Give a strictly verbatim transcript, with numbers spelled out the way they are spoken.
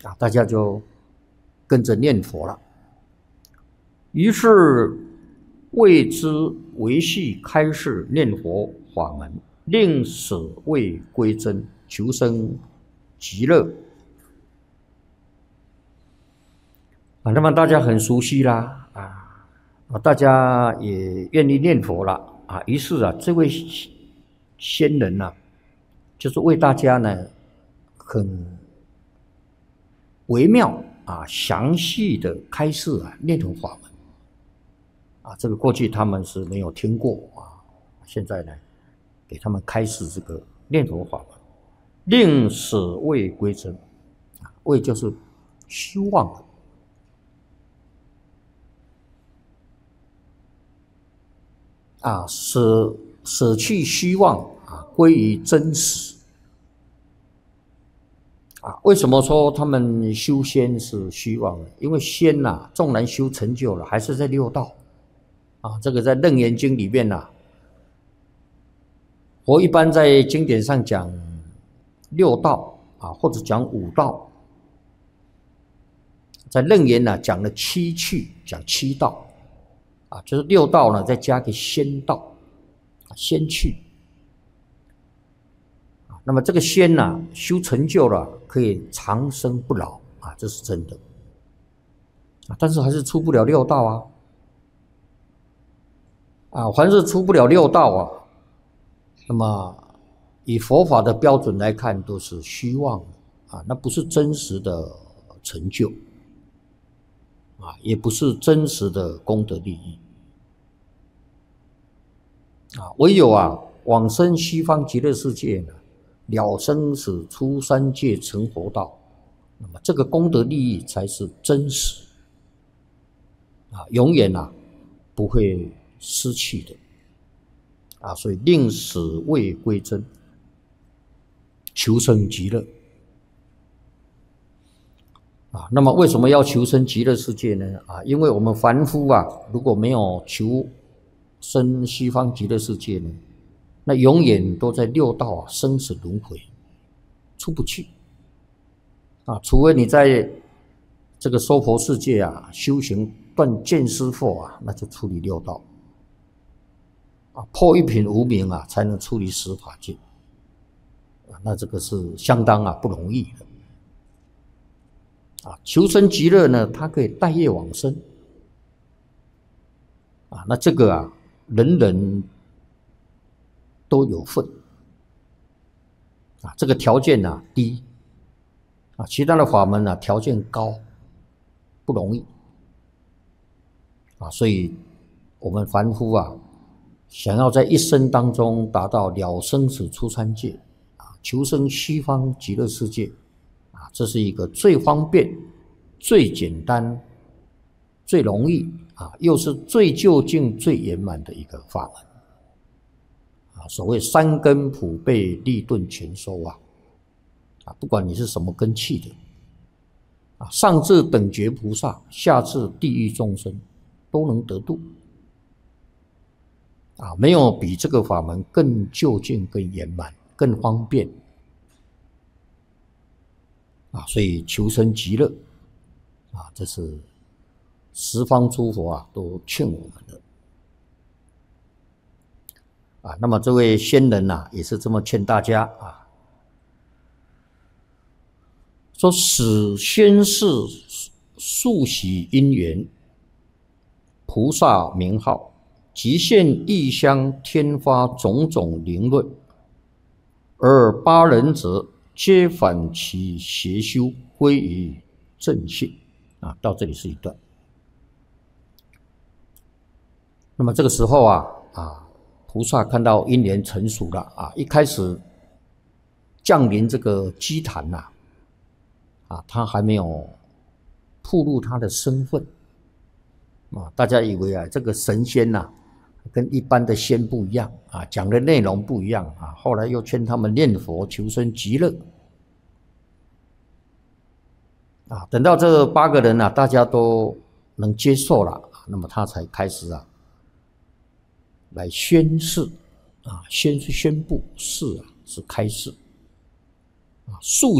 啊，大家就跟着念佛了。于是为之维系开示念佛法门，令死未归真，求生极乐。啊，那么大家很熟悉啦，啊，啊，大家也愿意念佛了啊。于是啊，这位仙人呐、啊，就是为大家呢很微妙啊、详细的开示啊念佛法门啊。这个过去他们是没有听过啊，现在呢给他们开示这个念佛法门，令死未归真啊，未就是虚妄。啊，舍舍去虚妄啊，归于真实啊。为什么说他们修仙是虚妄呢？因为仙呐、啊，纵然修成就了，还是在六道啊。这个在《楞严经》里面呐、啊，佛一般在经典上讲六道啊，或者讲五道，在楞严呢、啊、讲了七趣，讲七道。啊，就是六道呢，再加个仙道，仙趣。那么这个仙呢、啊，修成就了，可以长生不老啊，这是真的。啊，但是还是出不了六道啊。啊，凡是出不了六道啊，那么以佛法的标准来看，都是虚妄的啊，那不是真实的成就。啊，也不是真实的功德利益啊，唯有啊往生西方极乐世界呢，了生死出三界成佛道，那么这个功德利益才是真实啊，永远啊不会失去的啊，所以令死未归真，求生极乐。啊，那么为什么要求生极乐世界呢？啊，因为我们凡夫啊，如果没有求生西方极乐世界呢，那永远都在六道啊生死轮回，出不去。啊，除非你在这个娑婆世界啊修行断见思惑啊，那就出离六道。啊，破一品无明啊，才能出离十法界。啊，那这个是相当啊不容易的。啊，求生极乐呢，它可以带业往生啊，那这个啊，人人都有份啊，这个条件呢、啊、低啊，其他的法门呢、啊、条件高，不容易啊，所以我们凡夫啊，想要在一生当中达到了生死出三界啊，求生西方极乐世界。啊，这是一个最方便、最简单、最容易啊，又是最究竟、最圆满的一个法门啊。所谓三根普被，利钝全收啊！啊，不管你是什么根器的啊，上至等觉菩萨，下至地狱众生，都能得度啊，没有比这个法门更究竟、更圆满、更方便。啊，所以求生极乐啊，这是十方诸佛啊都劝我们的啊。那么这位仙人呐、啊，也是这么劝大家啊，说使宣示速喜因缘，菩萨名号，即现异香天发种种灵论，而八人者。皆反其邪修，归于正信啊！到这里是一段。那么这个时候啊啊，菩萨看到因缘成熟了啊，一开始降临这个祭坛呐啊，他还没有暴露他的身份啊，大家以为啊，这个神仙呐、啊、跟一般的仙不一样啊，讲的内容不一样啊。后来又劝他们念佛求生极乐啊。等到这八个人啊，大家都能接受了，那么他才开始啊，来宣示啊，先是宣布，示啊是开示啊，速